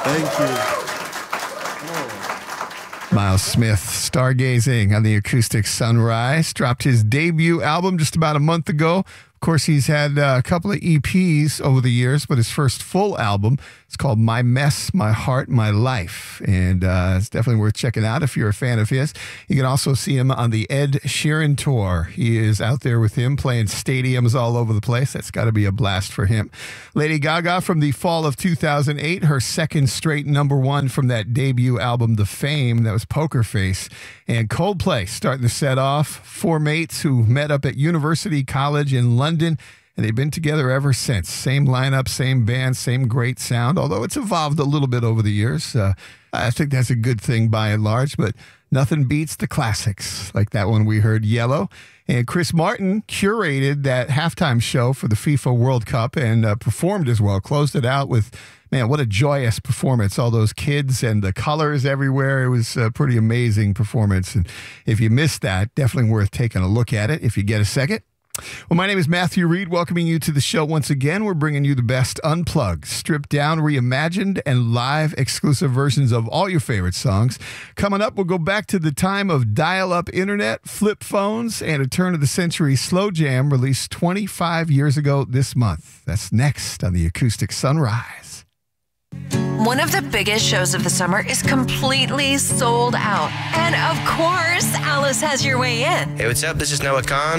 Thank you. Miles Smith, Stargazing on the Acoustic Sunrise, dropped his debut album just about a month ago. Of course, he's had a couple of EPs over the years, but his first full album is called My Mess, My Heart, My Life. And it's definitely worth checking out if you're a fan of his. You can also see him on the Ed Sheeran tour. He is out there with him playing stadiums all over the place. That's got to be a blast for him. Lady Gaga from the fall of 2008, her second straight #1 from that debut album, The Fame. That was Poker Face. And Coldplay starting to set off. Four mates who met up at University College in London, and they've been together ever since. Same lineup, same band, same great sound, although it's evolved a little bit over the years. I think that's a good thing by and large, but nothing beats the classics, like that one we heard, Yellow. And Chris Martin curated that halftime show for the FIFA World Cup and performed as well, closed it out with, man, what a joyous performance. All those kids and the colors everywhere. It was a pretty amazing performance. And if you missed that, definitely worth taking a look at it if you get a second. Well, my name is Matthew Reed, welcoming you to the show once again. We're bringing you the best unplugged, stripped down, reimagined, and live exclusive versions of all your favorite songs. Coming up, we'll go back to the time of dial-up internet, flip phones, and a turn-of-the-century slow jam released 25 years ago this month. That's next on the Acoustic Sunrise. One of the biggest shows of the summer is completely sold out. And of course, Alice has your way in. Hey, what's up? This is Noah Khan.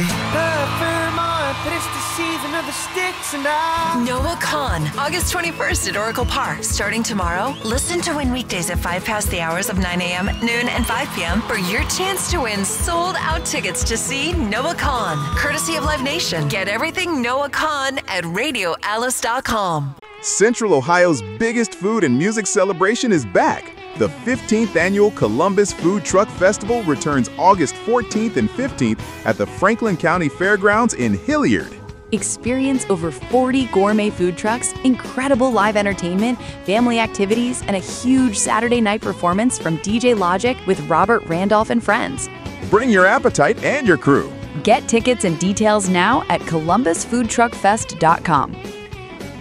Noah Khan, August 21st at Oracle Park. Starting tomorrow, listen to Win weekdays at 5 past the hours of 9 a.m., noon, and 5 p.m. for your chance to win sold-out tickets to see Noah Khan. Courtesy of Live Nation. Get everything Noah Khan at RadioAlice.com. Central Ohio's biggest food and music celebration is back. The 15th annual Columbus Food Truck Festival returns August 14th and 15th at the Franklin County Fairgrounds in Hilliard. Experience over 40 gourmet food trucks, incredible live entertainment, family activities, and a huge Saturday night performance from DJ Logic with Robert Randolph and friends. Bring your appetite and your crew. Get tickets and details now at columbusfoodtruckfest.com.